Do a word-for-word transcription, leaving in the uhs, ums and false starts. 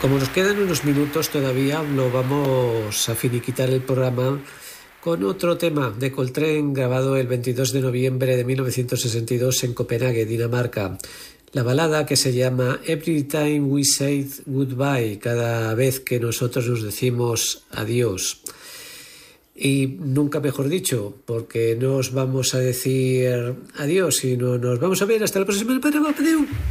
Como nos quedan unos minutos todavía, lo vamos a finiquitar el programa con otro tema de Coltrane grabado el veintidós de noviembre de mil novecientos sesenta y dos en Copenhague, Dinamarca. La balada que se llama Every Time We Say Goodbye, cada vez que nosotros nos decimos adiós. Y nunca mejor dicho, porque no os vamos a decir adiós, sino nos vamos a ver hasta la próxima semana.